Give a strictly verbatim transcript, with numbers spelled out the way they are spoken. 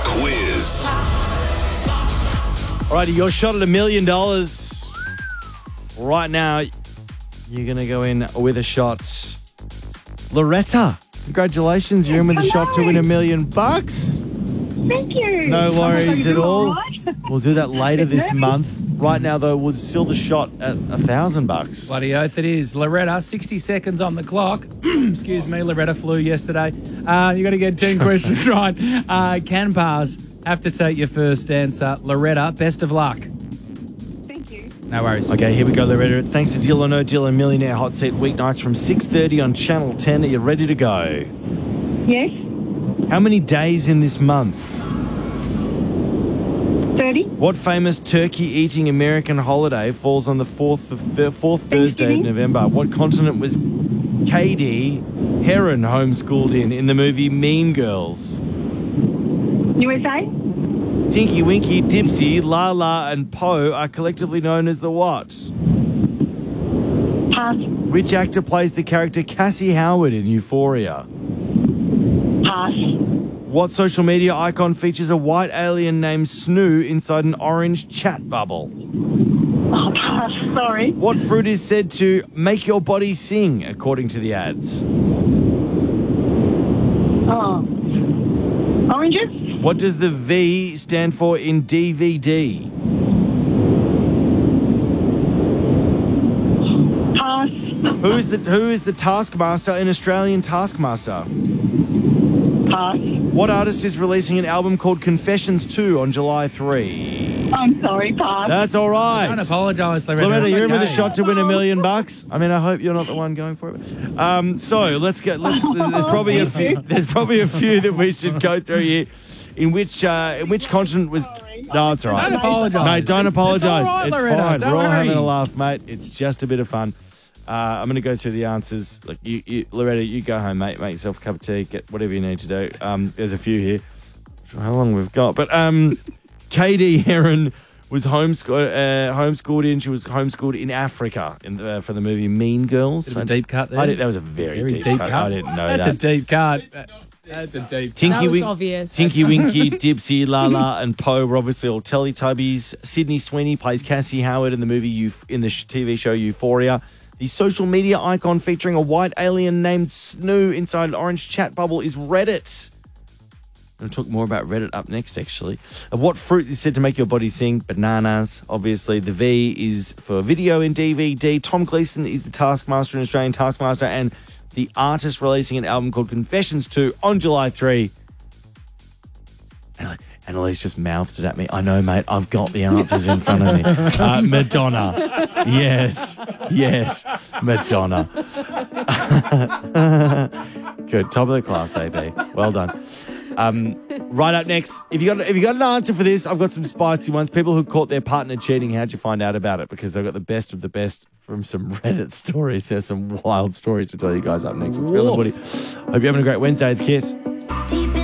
quiz. Alrighty, your shot at a million dollars. Right now, you're going to go in with a shot. Loretta, congratulations. You're in with a shot to win a million bucks. Thank you. No worries at all. Right. We'll do that later this month. Right now, though, we'll still the shot at a thousand bucks. Bloody oath it is. Loretta, sixty seconds on the clock. Excuse me, Loretta flew yesterday. Uh, you got to get ten questions right. Uh, can pass. Have to take your first answer. Loretta, best of luck. Thank you. No worries. Okay, here we go, Loretta. Thanks to Deal or No Deal and Millionaire Hot Seat weeknights from six thirty on Channel ten. Are you ready to go? Yes. How many days in this month? thirty. What famous turkey-eating American holiday falls on the fourth of th- fourth Thursday of November? What continent was K D Heron homeschooled in in the movie Mean Girls? U S A. Tinky Winky, Dipsy, La La, and Poe are collectively known as the what? Pass. Which actor plays the character Cassie Howard in Euphoria? Pass. What social media icon features a white alien named Snoo inside an orange chat bubble? Oh, pass. Sorry. What fruit is said to make your body sing, according to the ads? Oh. Oranges. What does the V stand for in D V D? Pass. Who is the Who is the Taskmaster in Australian Taskmaster? Pass. What artist is releasing an album called Confessions two on July third? I'm sorry. Pass. That's all right. Don't apologise, Loretta. Loretta, It's you're in with a okay. shot to win a million bucks. I mean, I hope you're not the one going for it. Um, so let's get. Let's. There's probably a few. There's probably a few that we should go through here. In which uh, in which continent was? No, it's all right. Don't apologise. Mate, don't apologise. It's all right, It's Loretta. fine. Don't We're all worry. having a laugh, mate. It's just a bit of fun. Uh, I'm going to go through the answers. Look, you, you, Loretta, you go home, mate. Make yourself a cup of tea. Get whatever you need to do. Um, there's a few here. How long we've got? But um, K D Heron was homeschooled, uh, homeschooled in. She was homeschooled in Africa in the, uh, for the movie Mean Girls. Bit of a deep cut there. I did, that was a very, Very deep, deep cut. cut. I didn't know That's that. a deep cut. That's a deep Tinky That was Wink- obvious. Tinky Winky, Dipsy, La La, and Poe were obviously all Teletubbies. Sydney Sweeney plays Cassie Howard in the movie Euph- in the sh- T V show Euphoria. The social media icon featuring a white alien named Snoo inside an orange chat bubble is Reddit. I'm going to talk more about Reddit up next, actually. Uh, what fruit is said to make your body sing? Bananas, obviously. The V is for video in D V D. Tom Gleeson is the Taskmaster, an Australian Taskmaster, and the artist releasing an album called Confessions two on July third. Annalise just mouthed it at me. I know, mate. I've got the answers in front of me. Uh, Madonna. Yes. Yes. Madonna. Good. Top of the class, A B. Well done. Um, right up next, if you got if you got an answer for this, I've got some spicy ones. People who caught their partner cheating. How'd you find out about it? Because I've got the best of the best from some Reddit stories. There's some wild stories to tell you guys up next. It's Bill and Woody. Hope you're having a great Wednesday. It's Kiss.